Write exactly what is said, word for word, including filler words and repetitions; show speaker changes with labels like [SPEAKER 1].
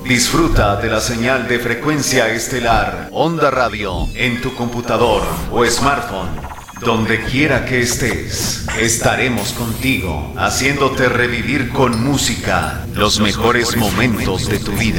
[SPEAKER 1] Disfruta de la señal de frecuencia estelar Onda Radio en tu computador o smartphone. Donde quiera que estés, estaremos contigo, haciéndote revivir con música los mejores momentos de tu vida.